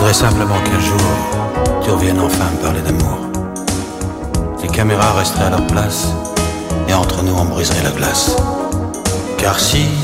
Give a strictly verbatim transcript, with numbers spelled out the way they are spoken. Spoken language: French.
voudrais simplement qu'un jour, tu reviennes enfin me parler d'amour. Les caméras resteraient à leur place, et entre nous on briserait la glace. Car si